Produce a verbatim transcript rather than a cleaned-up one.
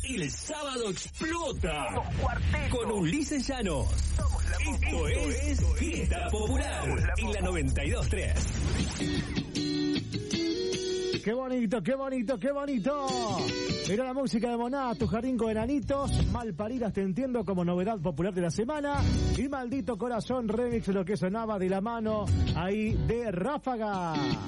el sábado explota con Ulises Llanos. Esto es Fiesta Popular en la noventa y dos tres. ¡Qué bonito, qué bonito, qué bonito! Era la música de Moná, Tu Jardín con Enanitos, Malparidas Te Entiendo como novedad popular de la semana, y Maldito Corazón remix, lo que sonaba de la mano ahí de Ráfaga.